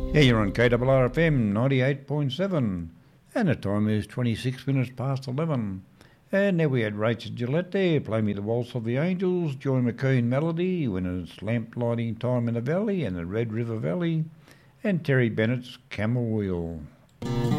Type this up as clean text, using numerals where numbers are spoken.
Yeah, you're on KRRFM 98.7 and the time is 26 minutes past 11. And there we had Rachel Gillette there, Play Me the Waltz of the Angels, Joy McKean Melody, when it's Lamp Lighting Time in the Valley and the Red River Valley, and Terry Bennett's Camel Wheel.